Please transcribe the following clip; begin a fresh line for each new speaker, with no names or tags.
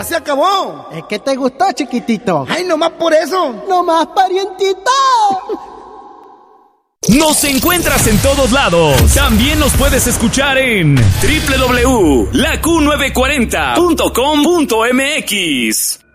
se acabó.
Es que te gustó, chiquitito.
Ay, nomás por eso.
Nomás, parientito.
Nos encuentras en todos lados. También nos puedes escuchar en www.laQ940.com.mx.